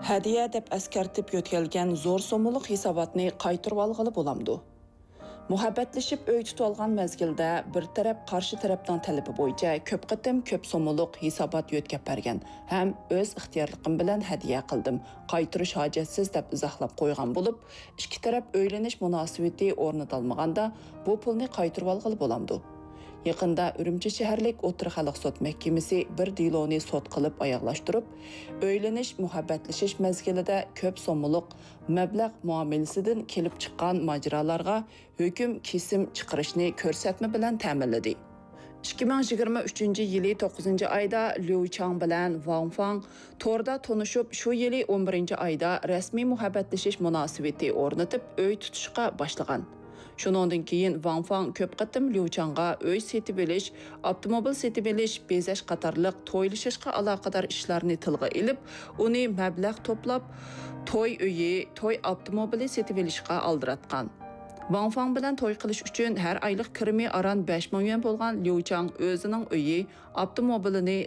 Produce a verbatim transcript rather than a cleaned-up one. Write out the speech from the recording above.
Hadiya deb askartib yo'tkalgan zo'r so'mliq hisobotni qaytirib olg'ili bo'lamdi. Muhabbatlashib öy tutib olgan mezgilda bir taraf qarshi tarafdan talabi bo'yicha ko'p qitim ko'p so'mliq hisobot yo'tkab bergan ham o'z ixtiyorligim bilan hadiya qildim. Qaytirish hojatsiz deb izohlab qo'ygan bo'lib, ikki taraf o'ylanish munosabati o'rnatilmaganda bu pulni qaytirib olg'ili bo'lamdi. Yaqında Ürümçi shaharlik O'tir xalq sud mahkamasi bir deloni sud qilib oyoqlashtirib, o'ylanish, muhabbatlashish mezgilida ko'p so'mliq mablag' muomalasidan kelib chiqqan majralarga hukm kesim chiqarishni ko'rsatma bilan ta'minladi. ikki ming yigirma uchinchi yili to'qqizinchi oyda Liu Chang bilan Wang Fang to'rda tanishib, shu yili o'n birinchi oyda rasmiy muhabbatlashish munosabati o'rnatib, uy tutishga boshlagan. Shuningdan keyin Wang Fang ko'p qatim Liu Changga uy setib olish, avtomobil setib olish, bezash qatorliq to'ylashishga aloqador ishlarni tilga olib, uni mablag' to'plab to'y uyi, to'y avtomobili setib olishga aldiratgan. Wang Fang bilan to'y qilish uchun har oylik kirimi aran besh ming yuan bo'lgan Liu Chang o'zining uyi, avtomobilini